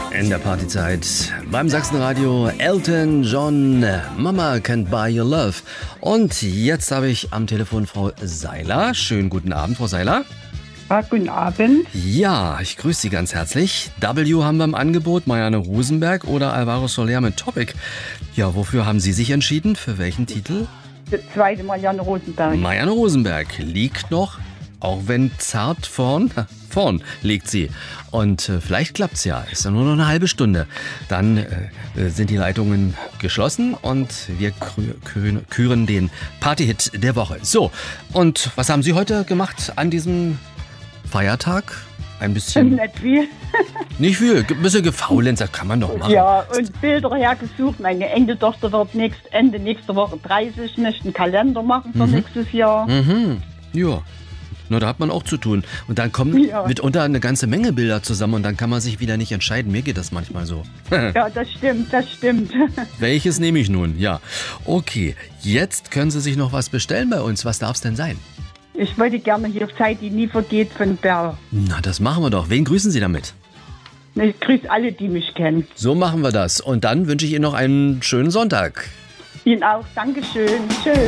In der Partyzeit beim Sachsenradio Elton John, Mama Can't Buy Your Love. Und jetzt habe ich am Telefon Frau Seiler. Schönen guten Abend, Frau Seiler. Ja, guten Abend. Ja, ich grüße Sie ganz herzlich. W haben wir im Angebot, Marianne Rosenberg oder Alvaro Soler mit Topic. Ja, wofür haben Sie sich entschieden? Für welchen Titel? Der zweite Marianne Rosenberg. Marianne Rosenberg liegt noch, auch wenn zart vorn liegt sie. Und vielleicht klappt's ja. Ist ja nur noch eine halbe Stunde. Dann sind die Leitungen geschlossen und wir küren den Partyhit der Woche. So, und was haben Sie heute gemacht an diesem Feiertag? Ein bisschen... Nicht viel. Nicht viel. Ein bisschen gefaulenzt, das kann man doch machen. Ja, und Bilder hergesucht. Meine Enkeltochter wird Ende nächste Woche 30, möchte einen Kalender machen für nächstes Jahr. Mhm. Ja. Na, da hat man auch zu tun. Und dann kommen mitunter eine ganze Menge Bilder zusammen und dann kann man sich wieder nicht entscheiden. Mir geht das manchmal so. Ja, das stimmt. Welches nehme ich nun? Ja. Okay, jetzt können Sie sich noch was bestellen bei uns. Was darf es denn sein? Ich wollte gerne hier Zeit, die nie vergeht, von Bär. Na, das machen wir doch. Wen grüßen Sie damit? Ich grüße alle, die mich kennen. So machen wir das. Und dann wünsche ich Ihnen noch einen schönen Sonntag. Ihnen auch. Dankeschön. Tschüss.